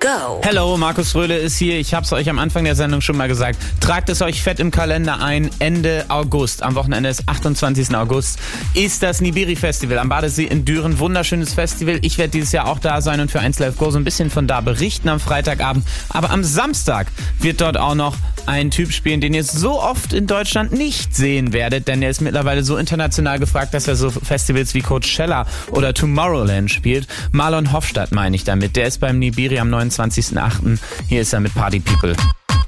go. Hello, Markus Röhle ist hier. Ich habe es euch am Anfang der Sendung schon mal gesagt. Tragt es euch fett im Kalender ein. Ende August, am Wochenende des 28. August, ist das Nibiri Festival am Badesee in Düren. Wunderschönes Festival. Ich werde dieses Jahr auch da sein und für 1Live Go so ein bisschen von da berichten am Freitagabend. Aber am Samstag wird dort auch noch ein Typ spielen, den ihr so oft in Deutschland nicht sehen werdet, denn er ist mittlerweile so international gefragt, dass er so Festivals wie Coachella oder Tomorrowland spielt. Marlon Hofstadt meine ich damit. Der ist beim Nibiri am 29.08. Hier ist er mit Party People.